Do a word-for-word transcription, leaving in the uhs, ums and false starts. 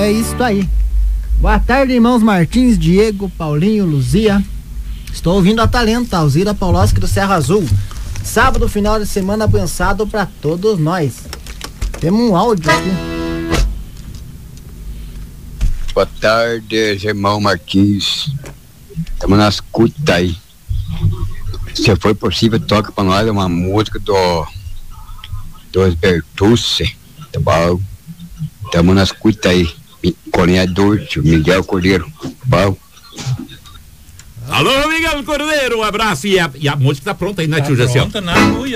É isso aí. Boa tarde, irmãos Martins, Diego, Paulinho, Luzia. Estou ouvindo a Talento, Alzira Pauloski do Serra Azul. Sábado, final de semana abençoado para todos nós. Temos um áudio aqui. Boa tarde, irmão Martins. Estamos nas escuta aí. Se for possível, toca para nós uma música do dos Bertucci, tá bom? Estamos nas escuta aí. Corinha Durcio, Miguel Cordeiro, tá bom? Alô, Miguel Cordeiro, um abraço. E a, e a música tá pronta aí, né, tá tio Jaciel? Pronta, na